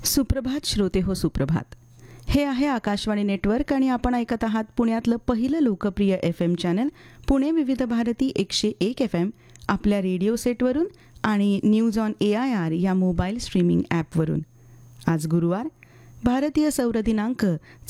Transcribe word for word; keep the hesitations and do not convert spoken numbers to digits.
सुप्रभात श्रोते हो सुप्रभात. हे आहे आकाशवाणी नेटवर्क आणि आपण ऐकत आहात पुण्यातलं पहिलं लोकप्रिय एफ एम चॅनल पुणे विविध भारती एकशे एक एफ एम आपल्या रेडिओ सेटवरून आणि news on A I R या मोबाईल स्ट्रीमिंग ॲपवरून. आज गुरुवार, भारतीय सौर दिनांक